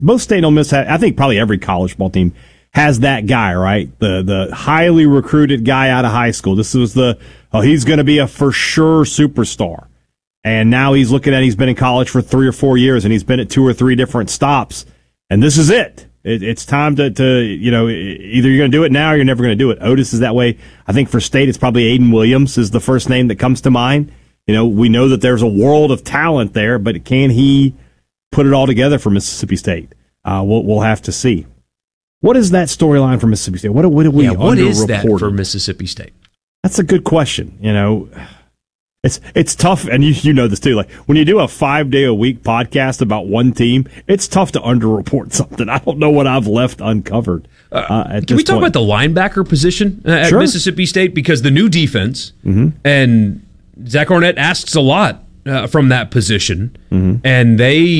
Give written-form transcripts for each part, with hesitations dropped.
both State and Ole Miss, I think probably every college football team has that guy, right? The highly recruited guy out of high school. This was he's going to be a for sure superstar. And now he's been in college for 3 or 4 years, and he's been at 2 or 3 different stops. And this is it. It's time to either you're going to do it now or you're never going to do it. Otis is that way. I think for State, it's probably Aiden Williams is the first name that comes to mind. We know that there's a world of talent there, but can he put it all together for Mississippi State? We'll have to see. What is that storyline for Mississippi State? What is that for Mississippi State? That's a good question. It's tough, and you know this too. Like when you do a 5-day-a-week podcast about one team, it's tough to underreport something. I don't know what I've left uncovered. Can we talk about the linebacker position at Mississippi State? Because the new defense, and Zach Arnett asks a lot from that position, and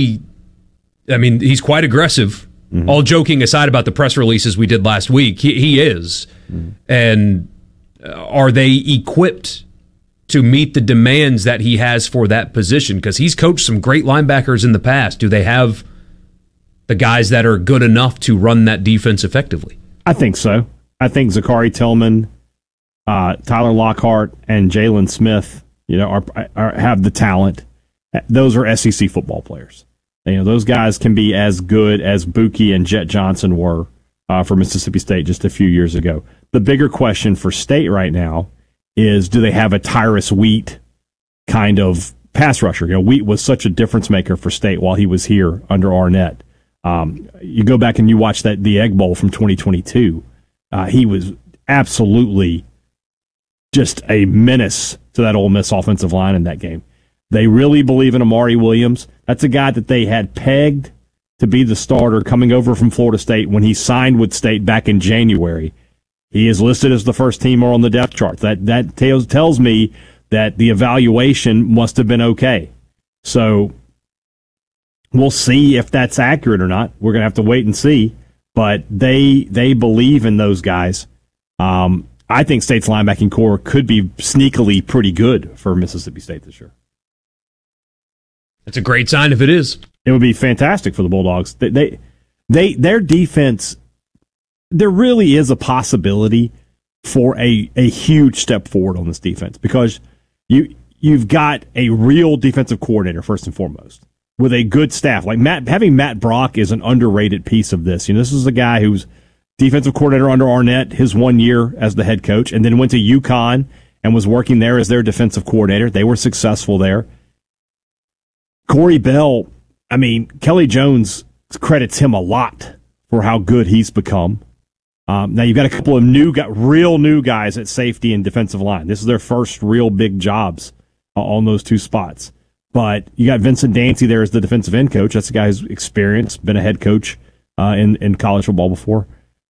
he's quite aggressive. All joking aside about the press releases we did last week, he is. And are they equipped to meet the demands that he has for that position? Because he's coached some great linebackers in the past. Do they have the guys that are good enough to run that defense effectively? I think so. I think Zachary Tillman, Tyler Lockhart, and Jalen Smith, have the talent. Those are SEC football players. Those guys can be as good as Buki and Jet Johnson were for Mississippi State just a few years ago. The bigger question for State right now is, do they have a Tyrus Wheat kind of pass rusher? Wheat was such a difference maker for State while he was here under Arnett. You go back and you watch the Egg Bowl from 2022. He was absolutely just a menace to that Ole Miss offensive line in that game. They really believe in Amari Williams. That's a guy that they had pegged to be the starter coming over from Florida State when he signed with State back in January. He is listed as the first teamer on the depth chart. That tells me that the evaluation must have been okay. So we'll see if that's accurate or not. We're going to have to wait and see. But they believe in those guys. I think State's linebacking core could be sneakily pretty good for Mississippi State this year. That's a great sign if it is. It would be fantastic for the Bulldogs. Their defense, there really is a possibility for a huge step forward on this defense because you've got a real defensive coordinator first and foremost with a good staff. Like having Matt Brock is an underrated piece of this. This is a guy who's defensive coordinator under Arnett his 1 year as the head coach, and then went to UConn and was working there as their defensive coordinator. They were successful there. Corey Bell, Kelly Jones credits him a lot for how good he's become. Now you've got a couple of real new guys at safety and defensive line. This is their first real big jobs on those two spots. But you got Vincent Dancy there as the defensive end coach. That's a guy who's experienced, been a head coach in college football before.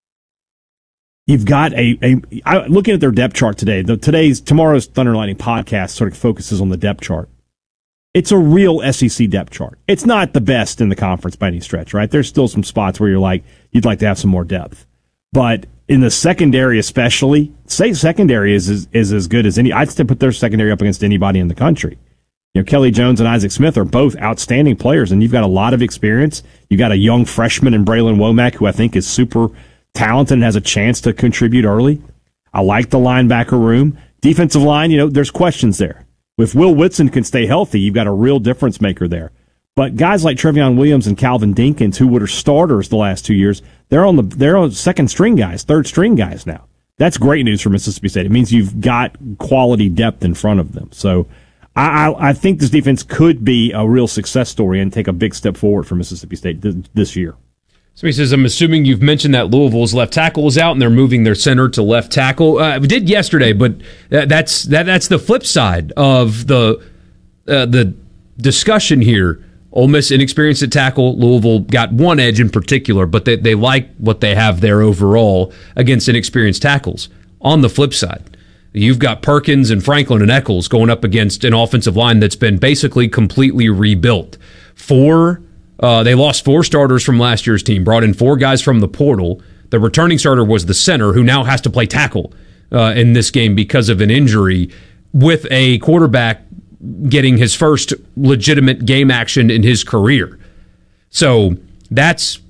You've got looking at their depth chart today. Tomorrow's Thunder Lightning podcast sort of focuses on the depth chart. It's a real SEC depth chart. It's not the best in the conference by any stretch, right? There's still some spots where you'd like to have some more depth. But in the secondary especially, secondary is as good as any. I'd still put their secondary up against anybody in the country. Kelly Jones and Isaac Smith are both outstanding players, and you've got a lot of experience. You've got a young freshman in Braylon Womack, who I think is super talented and has a chance to contribute early. I like the linebacker room. Defensive line, there's questions there. If Will Whitson can stay healthy, you've got a real difference maker there. But guys like Trevion Williams and Calvin Dinkins, who were starters the last 2 years, they're on second string guys, third string guys now. That's great news for Mississippi State. It means you've got quality depth in front of them. So I think this defense could be a real success story and take a big step forward for Mississippi State this year. So he says, I'm assuming you've mentioned that Louisville's left tackle is out and they're moving their center to left tackle. We did yesterday, but that's the flip side of the discussion here. Ole Miss inexperienced at tackle. Louisville got one edge in particular, but they like what they have there overall against inexperienced tackles. On the flip side, you've got Perkins and Franklin and Eccles going up against an offensive line that's been basically completely rebuilt. They lost 4 starters from last year's team, brought in 4 guys from the portal. The returning starter was the center, who now has to play tackle in this game because of an injury, with a quarterback getting his first legitimate game action in his career. So That's